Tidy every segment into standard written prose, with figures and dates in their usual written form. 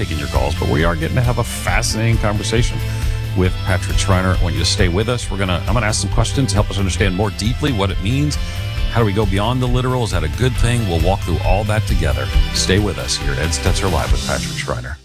taking your calls, but we are getting to have a fascinating conversation with Patrick Schreiner. I want you to stay with us. I'm gonna ask some questions to help us understand more deeply what it means. How do we go beyond the literal? Is that a good thing? We'll walk through all that together. Stay with us here at Ed Stetzer Live with Patrick Schreiner.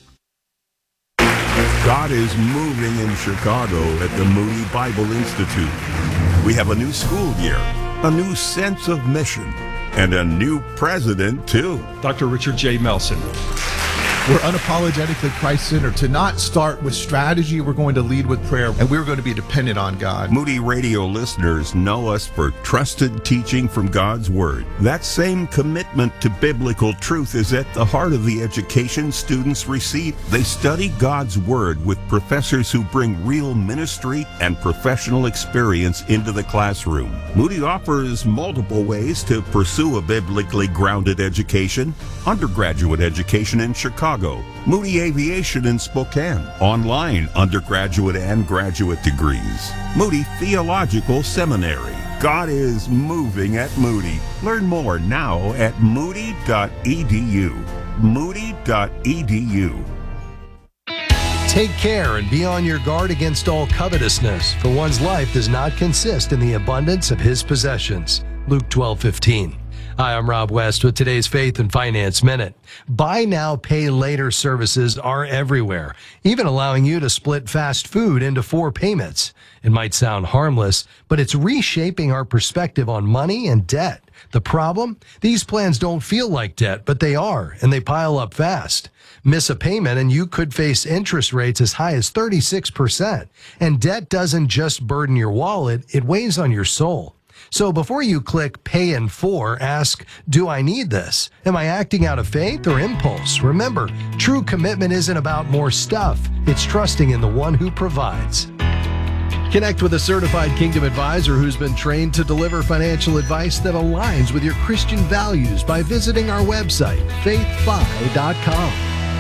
God is moving in Chicago at the Moody Bible Institute. We have a new school year, a new sense of mission, and a new president, too. Dr. Richard J. Melson. We're unapologetically Christ-centered. To not start with strategy, we're going to lead with prayer, and we're going to be dependent on God. Moody Radio listeners know us for trusted teaching from God's Word. That same commitment to biblical truth is at the heart of the education students receive. They study God's Word with professors who bring real ministry and professional experience into the classroom. Moody offers multiple ways to pursue a biblically grounded education: undergraduate education in Chicago, Moody Aviation in Spokane, online undergraduate and graduate degrees, Moody Theological Seminary. God is moving at Moody. Learn more now at moody.edu. Moody.edu. Take care and be on your guard against all covetousness, for one's life does not consist in the abundance of his possessions. Luke 12:15. Hi, I'm Rob West with today's Faith and Finance Minute. Buy now, pay later services are everywhere, even allowing you to split fast food into 4 payments. It might sound harmless, but it's reshaping our perspective on money and debt. The problem? These plans don't feel like debt, but they are, and they pile up fast. Miss a payment and you could face interest rates as high as 36%. And debt doesn't just burden your wallet, it weighs on your soul. So before you click Pay in 4, ask, do I need this? Am I acting out of faith or impulse? Remember, true commitment isn't about more stuff. It's trusting in the one who provides. Connect with a certified Kingdom advisor who's been trained to deliver financial advice that aligns with your Christian values by visiting our website, faithfi.com.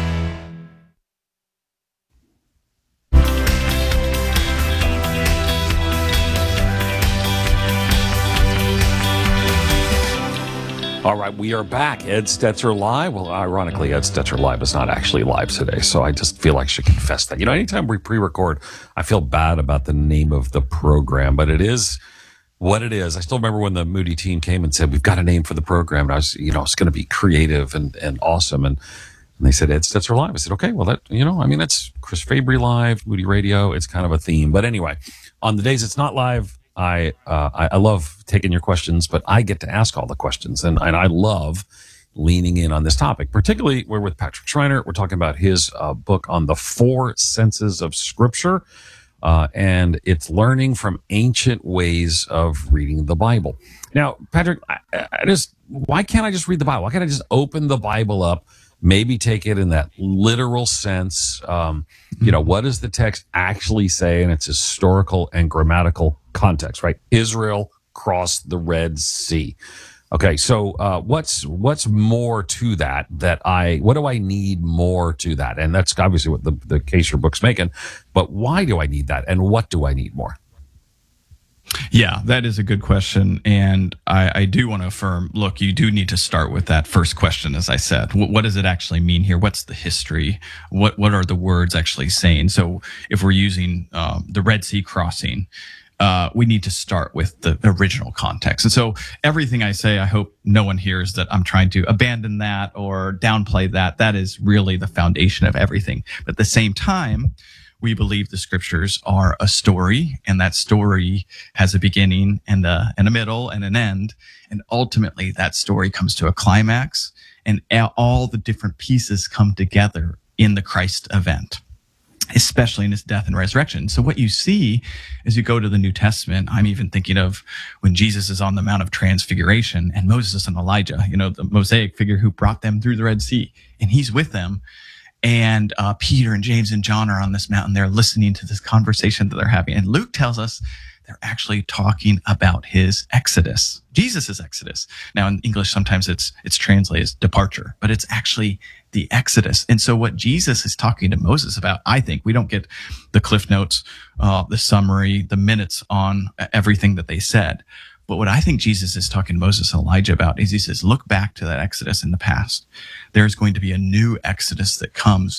All right, we are back. Ed Stetzer Live. Well, ironically, Ed Stetzer Live is not actually live today, so I just feel like I should confess that. You know, anytime we pre-record, I feel bad about the name of the program, but it is what it is. I still remember when the Moody team came and said, we've got a name for the program, and I was, it's going to be creative and awesome, and they said, Ed Stetzer Live. I said, okay, well, that's Chris Fabry Live, Moody Radio. It's kind of a theme. But anyway, on the days it's not live, I love taking your questions, but I get to ask all the questions, and I love leaning in on this topic. Particularly, we're with Patrick Schreiner. We're talking about his book on the 4 senses of Scripture, and it's learning from ancient ways of reading the Bible. Now, Patrick, why can't I just read the Bible? Why can't I just open the Bible up? Maybe take it in that literal sense. What does the text actually say in its historical and grammatical context, right? Israel crossed the Red Sea. Okay, so what's more to that? What do I need more to that? And that's obviously what the case your book's making. But why do I need that? And what do I need more? Yeah, that is a good question. And I do want to affirm, look, you do need to start with that first question, as I said. What does it actually mean here? What's the history? What are the words actually saying? So if we're using the Red Sea crossing, we need to start with the original context. And so everything I say, I hope no one hears that I'm trying to abandon that or downplay that. That is really the foundation of everything. But at the same time, we believe the scriptures are a story, and that story has a beginning and a middle and an end. And ultimately, that story comes to a climax, and all the different pieces come together in the Christ event, especially in his death and resurrection. So what you see as you go to the New Testament, I'm even thinking of when Jesus is on the Mount of Transfiguration and Moses and Elijah, the Mosaic figure who brought them through the Red Sea, and he's with them. And Peter and James and John are on this mountain. They're listening to this conversation that they're having. And Luke tells us they're actually talking about his exodus, Jesus' exodus. Now, in English, sometimes it's translated as departure, but it's actually the exodus. And so what Jesus is talking to Moses about, I think, we don't get the cliff notes, the summary, the minutes on everything that they said. But what I think Jesus is talking to Moses and Elijah about is he says, look back to that exodus in the past. There's going to be a new exodus that comes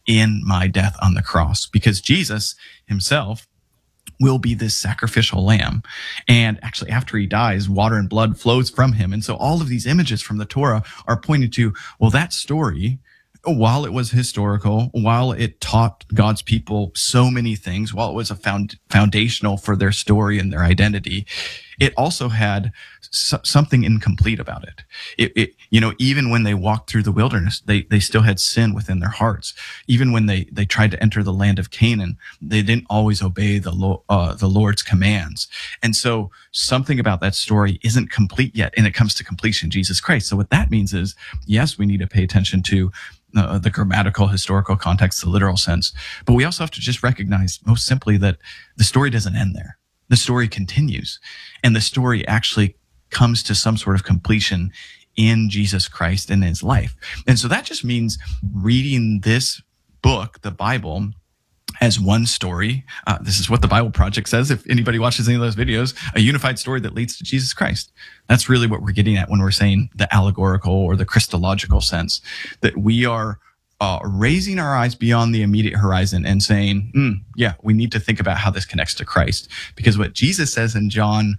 in my death on the cross, because Jesus himself will be this sacrificial lamb. And actually, after he dies, water and blood flows from him. And so all of these images from the Torah are pointing to, well, that story, while it was historical, while it taught God's people so many things, while it was a foundational for their story and their identity, it also had something incomplete about it. Even when they walked through the wilderness, they still had sin within their hearts. Even when they tried to enter the land of Canaan, they didn't always obey the Lord's commands. And so something about that story isn't complete yet, and it comes to completion, Jesus Christ. So what that means is, yes, we need to pay attention to the grammatical, historical context, the literal sense. But we also have to just recognize, most simply, that the story doesn't end there. The story continues. And the story actually comes to some sort of completion in Jesus Christ and his life. And so that just means reading this book, the Bible, as one story. This is what the Bible Project says. If anybody watches any of those videos, a unified story that leads to Jesus Christ. That's really what we're getting at when we're saying the allegorical or the Christological sense, that we are raising our eyes beyond the immediate horizon and saying, we need to think about how this connects to Christ. Because what Jesus says in John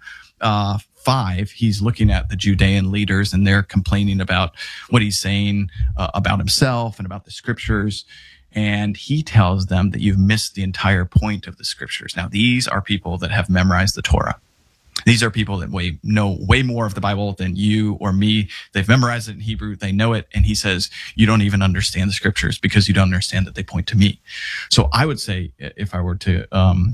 5, he's looking at the Judean leaders, and they're complaining about what he's saying about himself and about the scriptures. And he tells them that you've missed the entire point of the scriptures. Now, these are people that have memorized the Torah. These are people that know way more of the Bible than you or me. They've memorized it in Hebrew. They know it. And he says, you don't even understand the scriptures because you don't understand that they point to me. So I would say, if I were to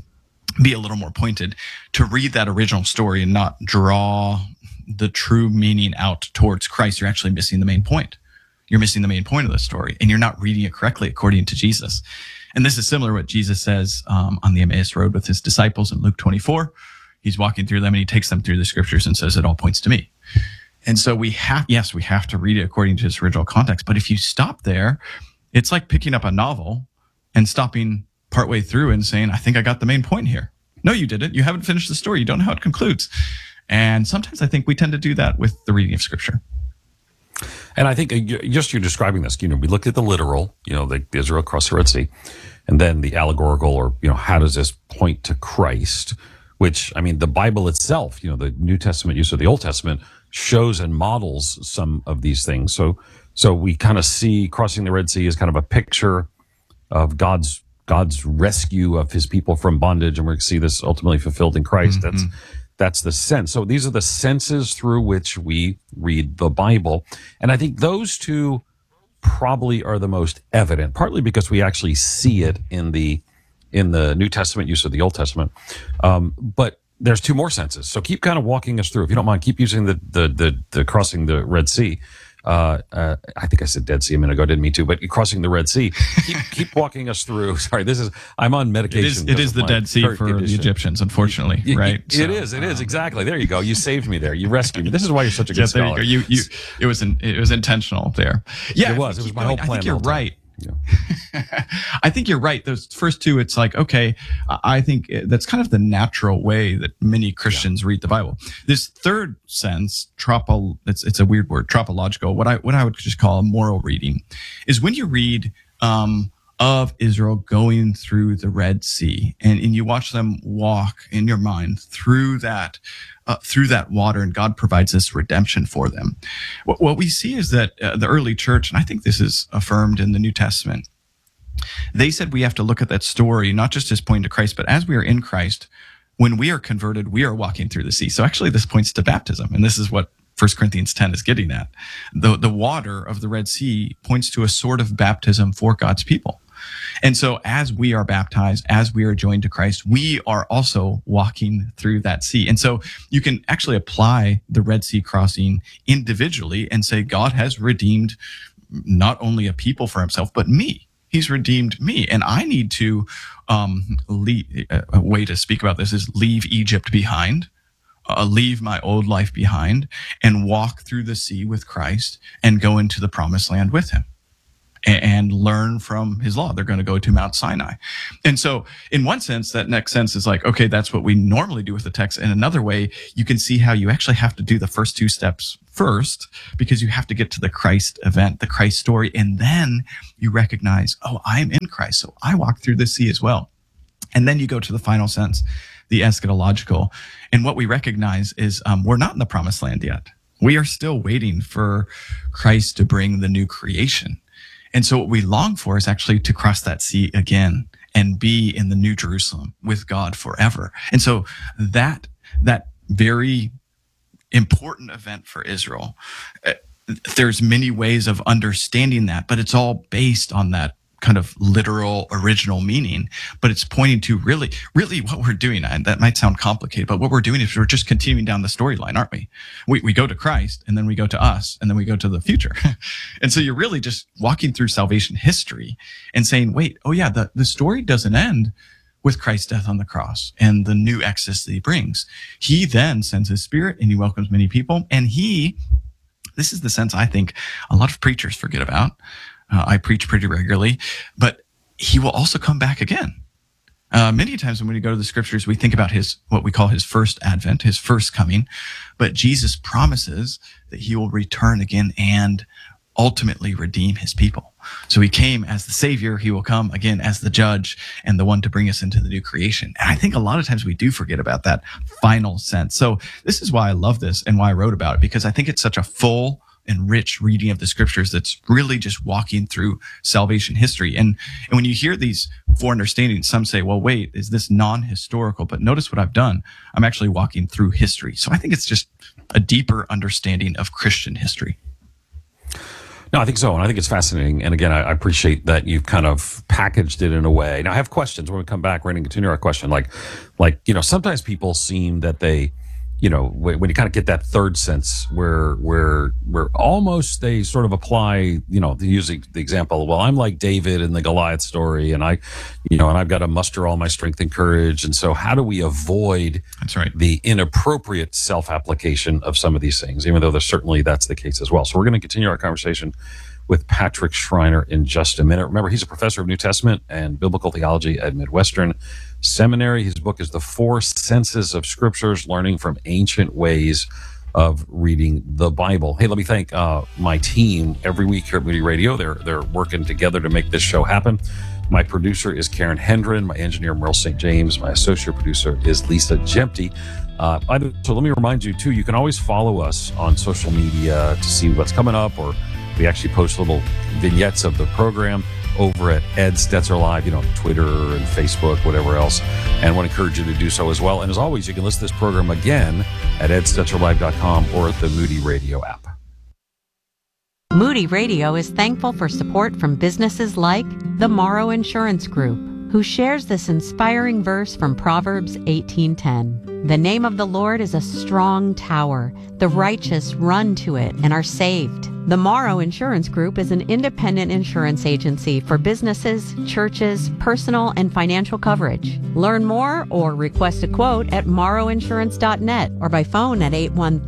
be a little more pointed, to read that original story and not draw the true meaning out towards Christ, you're actually missing the main point. You're missing the main point of the story, and you're not reading it correctly according to Jesus. And this is similar to what Jesus says on the Emmaus Road with his disciples in Luke 24. He's walking through them, and he takes them through the scriptures and says, it all points to me. And so we have to read it according to its original context. But if you stop there, it's like picking up a novel and stopping partway through and saying, I think I got the main point here. No, you didn't. You haven't finished the story. You don't know how it concludes. And sometimes I think we tend to do that with the reading of scripture. And I think just you're describing this, we looked at the literal, the Israel across the Red Sea, and then the allegorical, or, how does this point to Christ? Which, the Bible itself, the New Testament use of the Old Testament shows and models some of these things. So we kind of see crossing the Red Sea as kind of a picture of God's rescue of his people from bondage, and we're going to see this ultimately fulfilled in Christ. Mm-hmm. That's the sense. So these are the senses through which we read the Bible. And I think those two probably are the most evident, partly because we actually see it in the New Testament use of the Old Testament. But there's two more senses. So keep kind of walking us through. If you don't mind, keep using the crossing the Red Sea. I think I said Dead Sea a minute ago. Didn't mean to, but crossing the Red Sea. Keep walking us through. Sorry, I'm on medication. It is the Dead Sea for condition. The Egyptians, unfortunately, right? It is exactly. There you go. You saved me there. You rescued me. This is why you're such a good scholar. There you go. It was intentional there. Yeah, it was my whole plan. I think you're right. Yeah. I think you're right. Those first two, it's like, okay, I think that's kind of the natural way that many Christians read the Bible. This third sense, it's a weird word, tropological, what I would just call a moral reading, is when you read of Israel going through the Red Sea, and you watch them walk in your mind through that water, and God provides this redemption for them. What we see is that the early church, and I think this is affirmed in the New Testament, they said we have to look at that story not just as pointing to Christ, but as we are in Christ, when we are converted, we are walking through the sea. So actually this points to baptism, and this is what 1 Corinthians 10 is getting at. The water of the Red Sea points to a sort of baptism for God's people. And so as we are baptized, as we are joined to Christ, we are also walking through that sea. And so you can actually apply the Red Sea crossing individually and say, God has redeemed not only a people for himself, but me. He's redeemed me. And I need to, a way to speak about this is leave Egypt behind, leave my old life behind, and walk through the sea with Christ and go into the promised land with him. and learn from his law. They're going to go to Mount Sinai. And so in one sense, that next sense is like, okay, that's what we normally do with the text. In another way, you can see how you actually have to do the first two steps first, because you have to get to the Christ event, the Christ story. And then you recognize, oh, I'm in Christ, so I walk through the sea as well. And then you go to the final sense, the eschatological. And what we recognize is we're not in the promised land yet. We are still waiting for Christ to bring the new creation. And so what we long for is actually to cross that sea again and be in the New Jerusalem with God forever. And so that very important event for Israel, there's many ways of understanding that, but it's all based on that kind of literal original meaning. But it's pointing to really what we're doing. And that might sound complicated, but what we're doing is we're just continuing down the storyline, aren't we? We go to Christ, and then we go to us, and then we go to the future. And so you're really just walking through salvation history and saying, wait, oh yeah, the story doesn't end with Christ's death on the cross and the new exodus that he brings. He then sends his Spirit, and he welcomes many people. And this is the sense I think a lot of preachers forget about. I preach pretty regularly, but he will also come back again. Many times when we go to the scriptures, we think about what we call his first advent, his first coming, but Jesus promises that he will return again and ultimately redeem his people. So he came as the Savior. He will come again as the judge and the one to bring us into the new creation. And I think a lot of times we do forget about that final sense. So this is why I love this and why I wrote about it, because I think it's such a full and rich reading of the scriptures that's really just walking through salvation history. And when you hear these four understandings, some say, well, wait, is this non-historical? But notice what I've done. I'm actually walking through history. So I think it's just a deeper understanding of Christian history. No, I think so. And I think it's fascinating. And again, I appreciate that you've kind of packaged it in a way. Now I have questions. When we come back, we're going to continue our question. Like, sometimes people seem that they, when you kind of get that third sense where almost they sort of apply, using the example, well, I'm like David in the Goliath story, and and I've got to muster all my strength and courage. And so how do we avoid the inappropriate self-application of some of these things, even though that's the case as well. So we're going to continue our conversation with Patrick Schreiner in just a minute. Remember, he's a professor of New Testament and biblical theology at Midwestern Seminary. His book is The Four Senses of Scriptures, Learning from Ancient Ways of Reading the Bible. Hey, let me thank my team every week here at Moody Radio. They're working together to make this show happen. My producer is Karen Hendren, my engineer Merle St. James, my associate producer is Lisa Jempty. So let me remind you too, you can always follow us on social media to see what's coming up, or we actually post little vignettes of the program over at Ed Stetzer Live, Twitter and Facebook, whatever else. And I want to encourage you to do so as well. And as always, you can listen to this program again at edstetzerlive.com or at the Moody Radio app. Moody Radio is thankful for support from businesses like the Morrow Insurance Group, who shares this inspiring verse from Proverbs 18:10. The name of the Lord is a strong tower. The righteous run to it and are saved. The Morrow Insurance Group is an independent insurance agency for businesses, churches, personal and financial coverage. Learn more or request a quote at morrowinsurance.net or by phone at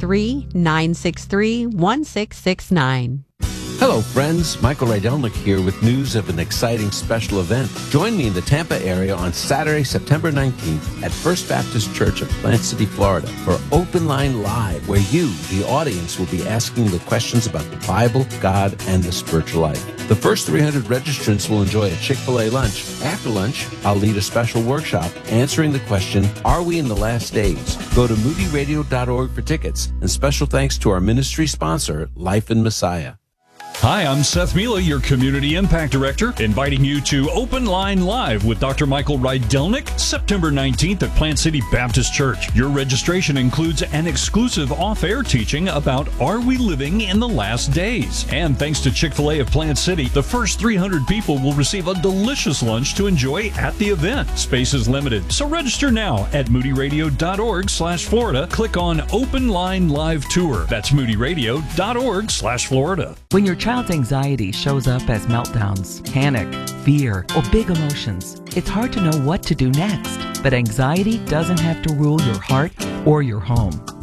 813-963-1669. Hello, friends. Michael Rydelnik here with news of an exciting special event. Join me in the Tampa area on Saturday, September 19th at First Baptist Church of Plant City, Florida for Open Line Live, where you, the audience, will be asking the questions about the Bible, God, and the spiritual life. The first 300 registrants will enjoy a Chick-fil-A lunch. After lunch, I'll lead a special workshop answering the question, are we in the last days? Go to moodyradio.org for tickets, and special thanks to our ministry sponsor, Life in Messiah. Hi, I'm Seth Mila, your Community Impact Director, inviting you to Open Line Live with Dr. Michael Rydelnik, September 19th at Plant City Baptist Church. Your registration includes an exclusive off-air teaching about Are We Living in the Last Days? And thanks to Chick-fil-A of Plant City, the first 300 people will receive a delicious lunch to enjoy at the event. Space is limited, so register now at moodyradio.org/Florida. Click on Open Line Live Tour. That's moodyradio.org/Florida. When your child's anxiety shows up as meltdowns, panic, fear, or big emotions, it's hard to know what to do next. But anxiety doesn't have to rule your heart or your home.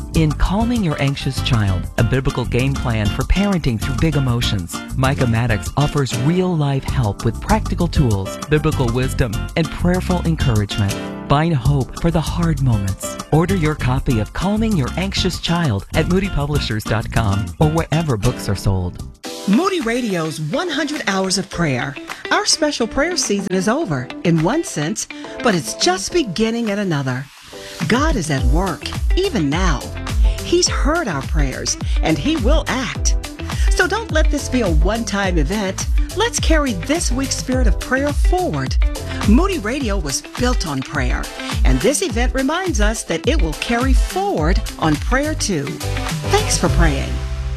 In Calming Your Anxious Child, a biblical game plan for parenting through big emotions, Micah Maddox offers real-life help with practical tools, biblical wisdom, and prayerful encouragement. Find hope for the hard moments. Order your copy of Calming Your Anxious Child at moodypublishers.com or wherever books are sold. Moody Radio's 100 Hours of Prayer. Our special prayer season is over, in one sense, but it's just beginning in another. God is at work, even now. He's heard our prayers, and He will act. So don't let this be a one-time event. Let's carry this week's spirit of prayer forward. Moody Radio was built on prayer, and this event reminds us that it will carry forward on prayer too. Thanks for praying.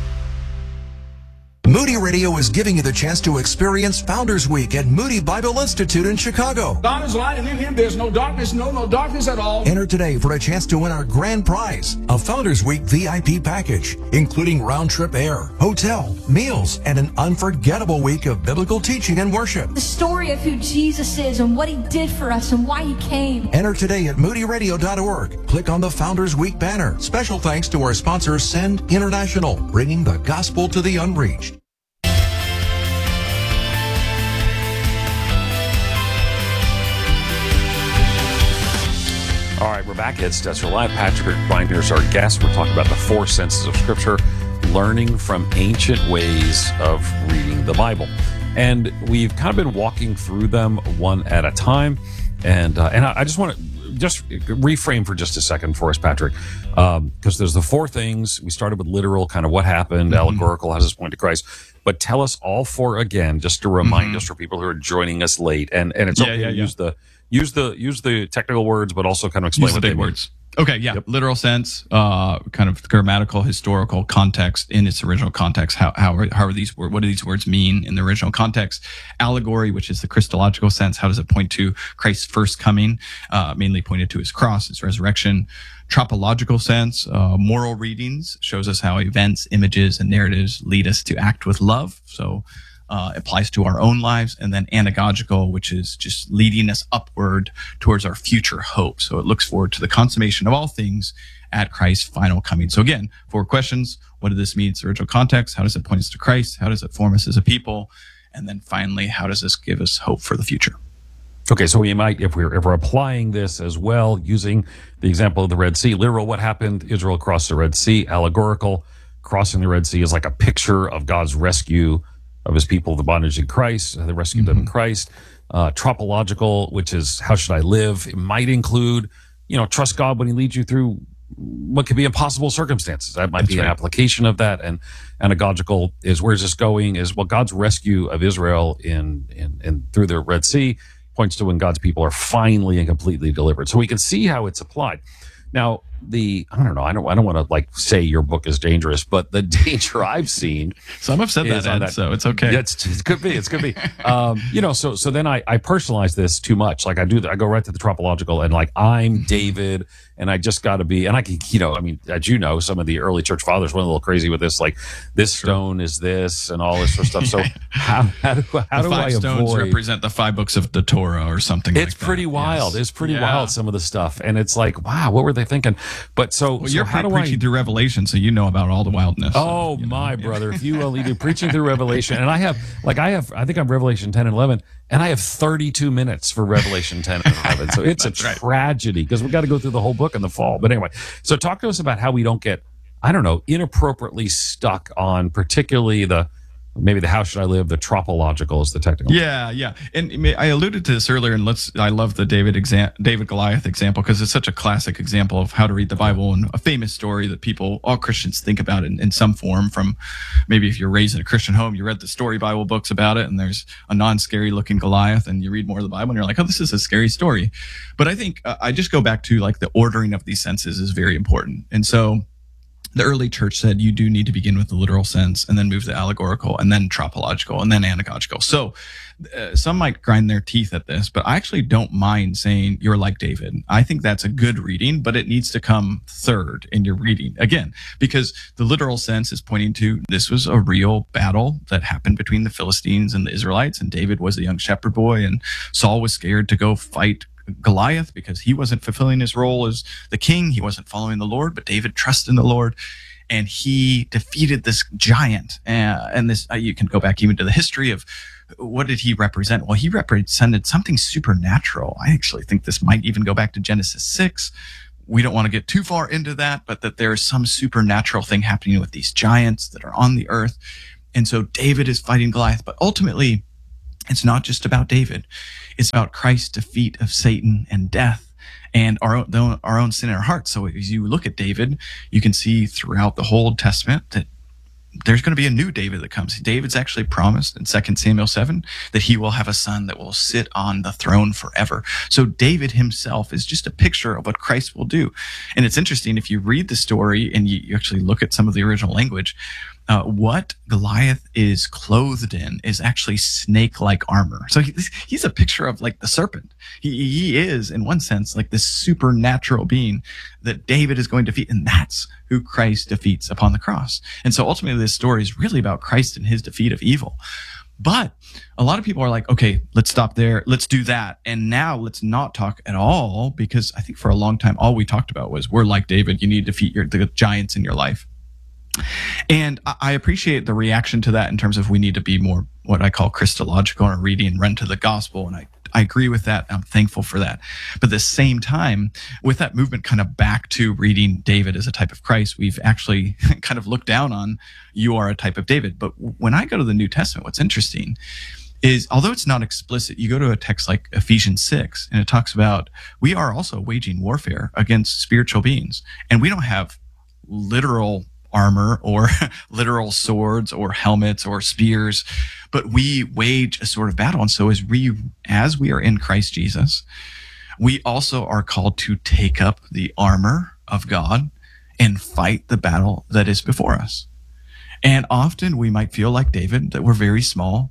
Moody Radio is giving you the chance to experience Founders Week at Moody Bible Institute in Chicago. God is light, and in Him there's no darkness, no darkness at all. Enter today for a chance to win our grand prize, a Founders Week VIP package, including round-trip air, hotel, meals, and an unforgettable week of biblical teaching and worship. The story of who Jesus is and what He did for us and why He came. Enter today at moodyradio.org. Click on the Founders Week banner. Special thanks to our sponsor, Send International, bringing the gospel to the unreached. All right, we're back. It's Stetzer Live. Patrick Reiner is our guest. We're talking about the four senses of Scripture, learning from ancient ways of reading the Bible. And we've kind of been walking through them one at a time. And I just want to just reframe for just a second for us, Patrick, because there's the four things. We started with literal, kind of what happened, allegorical, how does this point to Christ? But tell us all four again, just to remind us for people who are joining us late. And it's okay to use the technical words, but also kind of explain what they mean. Words. Okay, yeah. Yep. Literal sense, kind of grammatical, historical context in its original context. How are these words? What do these words mean in the original context? Allegory, which is the Christological sense. How does it point to Christ's first coming? Mainly pointed to His cross, His resurrection. Tropological sense, moral readings, shows us how events, images, and narratives lead us to act with love. So applies to our own lives. And then anagogical, which is just leading us upward towards our future hope. So it looks forward to the consummation of all things at Christ's final coming. So again, four questions. What did this mean in its original context? How does it point us to Christ? How does it form us as a people? And then finally, how does this give us hope for the future? Okay, so we might, if we're applying this as well, using the example of the Red Sea, literal, what happened? Israel crossed the Red Sea. Allegorical, crossing the Red Sea is like a picture of God's rescue of His people, the bondage in Christ, the rescue them in Christ. Tropological, which is how should I live? It might include, trust God when He leads you through what could be impossible circumstances. That might be an application of that. And anagogical is where's this going? Is God's rescue of Israel in through the Red Sea points to when God's people are finally and completely delivered. So we can see how it's applied. Now, I don't want to say your book is dangerous, but the danger I've seen. Some have said that, so it's okay. It could be. So then I personalize this too much. I go right to the tropological and I'm David and I just got to be, and I can, as you know, some of the early church fathers went a little crazy with this, this stone is this and all this sort of stuff. So how do I avoid? Stones represent the 5 books of the Torah or something It's pretty wild. Yes. It's pretty wild, some of the stuff. And it's wow, what were they thinking? But you're preaching through Revelation, so you know about all the wildness. Oh, brother. If you only do preaching through Revelation. And I think I'm Revelation 10 and 11, and I have 32 minutes for Revelation 10 and 11. So it's a tragedy because we've got to go through the whole book in the fall. But anyway, so talk to us about how we don't get, inappropriately stuck on particularly maybe the how should I live, the tropological is the technical. Yeah. And I alluded to this earlier, and I love the David Goliath example because it's such a classic example of how to read the Bible and a famous story that all Christians think about it in some form. From maybe if you're raised in a Christian home, you read the story Bible books about it, and there's a non-scary looking Goliath, and you read more of the Bible, and you're like, oh, this is a scary story. But I think I just go back to the ordering of these senses is very important. And so the early church said you do need to begin with the literal sense and then move to allegorical and then tropological and then anagogical. So some might grind their teeth at this, but I actually don't mind saying you're like David. I think that's a good reading, but it needs to come third in your reading. Again, because the literal sense is pointing to this was a real battle that happened between the Philistines and the Israelites, and David was a young shepherd boy, and Saul was scared to go fight Goliath because he wasn't fulfilling his role as the king. He wasn't following the Lord, but David trusted in the Lord. And he defeated this giant. And this, you can go back even to the history of what did he represent? Well, he represented something supernatural. I actually think this might even go back to Genesis 6. We don't want to get too far into that, but that there is some supernatural thing happening with these giants that are on the earth. And so David is fighting Goliath, but ultimately it's not just about David. It's about Christ's defeat of Satan and death and our own sin in our hearts. So as you look at David, you can see throughout the whole Old Testament that there's going to be a new David that comes. David's actually promised in 2 Samuel 7 that he will have a son that will sit on the throne forever. So David himself is just a picture of what Christ will do. And it's interesting, if you read the story and you actually look at some of the original language, what Goliath is clothed in is actually snake-like armor. So he's a picture of like the serpent. He is, in one sense, like this supernatural being that David is going to defeat, and that's who Christ defeats upon the cross. And so ultimately this story is really about Christ and his defeat of evil. But a lot of people are like, okay, let's stop there. Let's do that. And now let's not talk at all, because I think for a long time, all we talked about was we're like David. You need to defeat the giants in your life. And I appreciate the reaction to that in terms of we need to be more what I call Christological in our reading and run to the gospel. And I agree with that. I'm thankful for that. But at the same time, with that movement kind of back to reading David as a type of Christ, we've actually kind of looked down on you are a type of David. But when I go to the New Testament, what's interesting is, although it's not explicit, you go to a text like Ephesians 6, and it talks about we are also waging warfare against spiritual beings. And we don't have literal armor or literal swords or helmets or spears, but we wage a sort of battle. And so as we are in Christ Jesus, we also are called to take up the armor of God and fight the battle that is before us. And often we might feel like David, that we're very small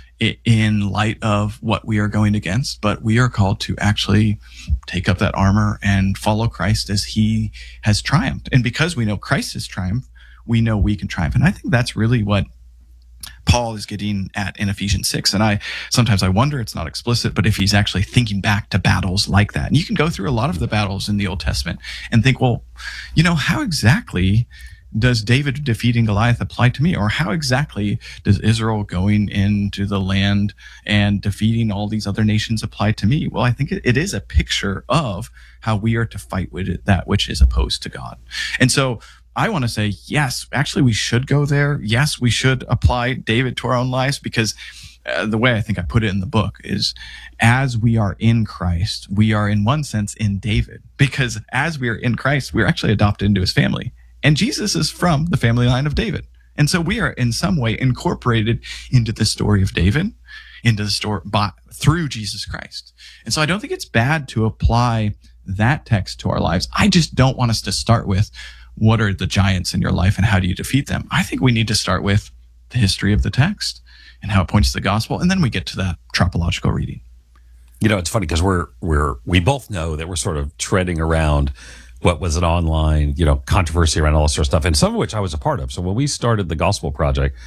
in light of what we are going against, but we are called to actually take up that armor and follow Christ as he has triumphed. And because we know Christ has triumphed, we know we can triumph. And I think that's really what Paul is getting at in Ephesians 6. And sometimes I wonder, it's not explicit, but if he's actually thinking back to battles like that. And you can go through a lot of the battles in the Old Testament and think, well, how exactly does David defeating Goliath apply to me? Or how exactly does Israel going into the land and defeating all these other nations apply to me? Well, I think it is a picture of how we are to fight with that which is opposed to God. And so I want to say, yes, actually we should go there. Yes, we should apply David to our own lives, because the way I think I put it in the book is, as we are in Christ, we are in one sense in David, because as we are in Christ, we're actually adopted into his family. And Jesus is from the family line of David. And so we are in some way incorporated into the story of David, into the story through Jesus Christ. And so I don't think it's bad to apply that text to our lives. I just don't want us to start with, what are the giants in your life and how do you defeat them? I think we need to start with the history of the text and how it points to the gospel, and then we get to that tropological reading. It's funny because we both know that we're sort of treading around what was an online, controversy around all this sort of stuff, and some of which I was a part of. So when we started the Gospel Project,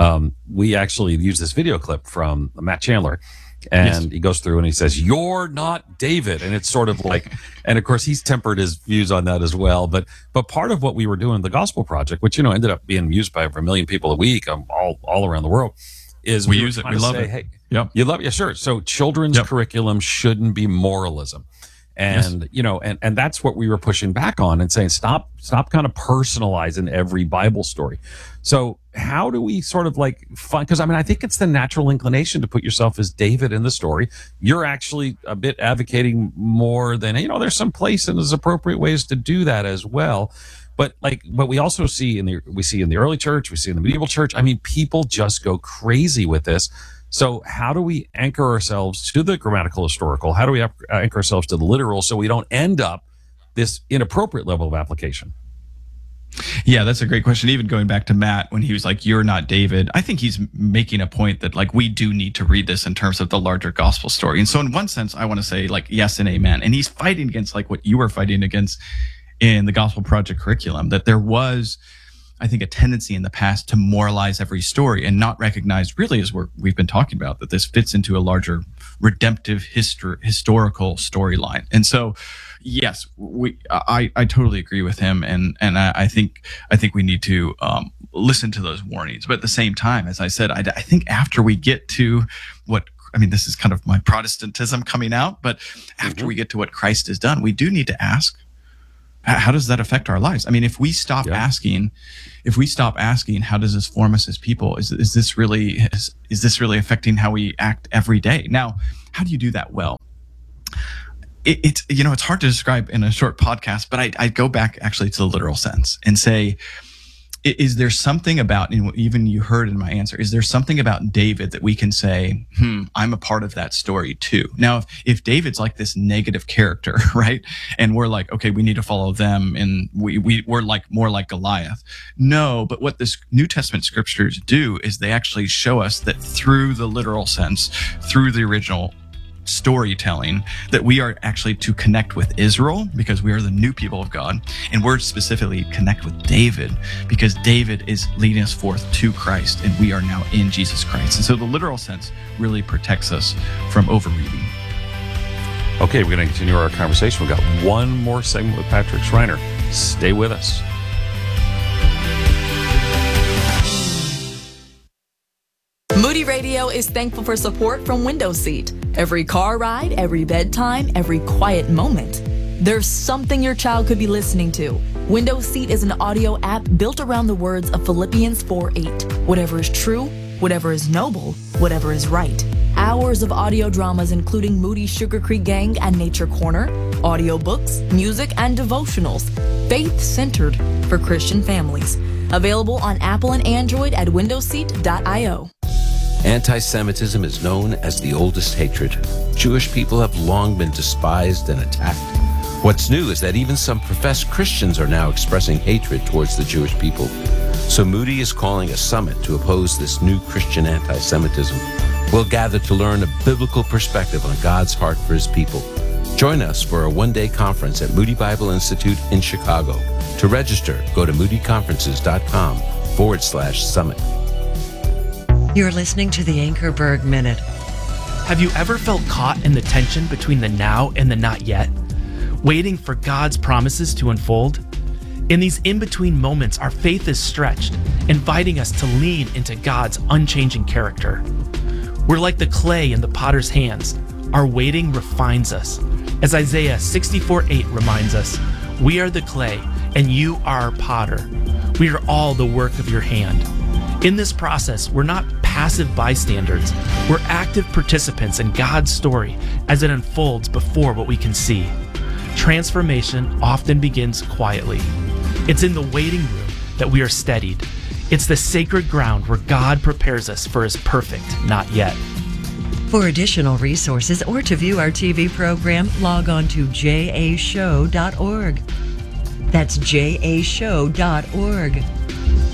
we actually used this video clip from Matt Chandler. And he goes through and he says, "You're not David." And it's sort of like, and of course he's tempered his views on that as well. But part of what we were doing, the Gospel Project, which, ended up being used by over 1 million people a week all around the world, is we use it. We love it. Hey, yep. You love it. Yeah, sure. So children's curriculum shouldn't be moralism. And, and that's what we were pushing back on and saying, stop kind of personalizing every Bible story. So how do we sort of because I think it's the natural inclination to put yourself as David in the story. You're actually a bit advocating more than, there's some place and there's appropriate ways to do that as well. But we also see in the early church, we see in the medieval church, people just go crazy with this. So how do we anchor ourselves to the grammatical historical? How do we anchor ourselves to the literal so we don't end up this inappropriate level of application? Yeah, that's a great question. Even going back to Matt, when he was like, "You're not David," I think he's making a point that we do need to read this in terms of the larger gospel story. And so in one sense, I want to say yes and amen. And he's fighting against what you were fighting against in the Gospel Project curriculum, that there was I think, a tendency in the past to moralize every story and not recognize, really, as we've been talking about, that this fits into a larger redemptive historical storyline. And so, yes, I totally agree with him, and I think we need to listen to those warnings. But at the same time, as I said, I think after we get to this is kind of my Protestantism coming out, but after we get to what Christ has done, we do need to ask, how does that affect our lives? I mean, if we stop asking, how does this form us as people? Is this really affecting how we act every day? Now, how do you do that well? It's hard to describe in a short podcast, but I go back actually to the literal sense and say, is there something about, and even you heard in my answer, is there something about David that we can say, I'm a part of that story too? Now, if David's like this negative character, right? And we're like, okay, we need to follow them, and we're like more like Goliath. No, but what this New Testament scriptures do is they actually show us that through the literal sense, through the original storytelling, that we are actually to connect with Israel because we are the new people of God, and we're specifically connect with David because David is leading us forth to Christ, and we are now in Jesus Christ. And so the literal sense really protects us from overreading. Okay, we're going to continue our conversation. We've got one more segment with Patrick Schreiner. Stay with us. Moody Radio is thankful for support from Windows Seat. Every car ride, every bedtime, every quiet moment, there's something your child could be listening to. Windows Seat is an audio app built around the words of Philippians 4:8. Whatever is true, whatever is noble, whatever is right. Hours of audio dramas including Moody's Sugar Creek Gang and Nature Corner, audiobooks, music, and devotionals, faith-centered for Christian families. Available on Apple and Android at windowseat.io. Anti-Semitism is known as the oldest hatred. Jewish people have long been despised and attacked. What's new is that even some professed Christians are now expressing hatred towards the Jewish people. So Moody is calling a summit to oppose this new Christian anti-Semitism. We'll gather to learn a biblical perspective on God's heart for his people. Join us for a one-day conference at Moody Bible Institute in Chicago. To register, go to moodyconferences.com/summit. You're listening to the Anchorberg Minute. Have you ever felt caught in the tension between the now and the not yet? Waiting for God's promises to unfold? In these in-between moments, our faith is stretched, inviting us to lean into God's unchanging character. We're like the clay in the potter's hands. Our waiting refines us. As Isaiah 64:8 reminds us, we are the clay and you are our potter. We are all the work of your hand. In this process, we're not passive bystanders. We're active participants in God's story as it unfolds before what we can see. Transformation often begins quietly. It's in the waiting room that we are steadied. It's the sacred ground where God prepares us for his perfect not yet. For additional resources or to view our TV program, log on to jashow.org. That's jashow.org.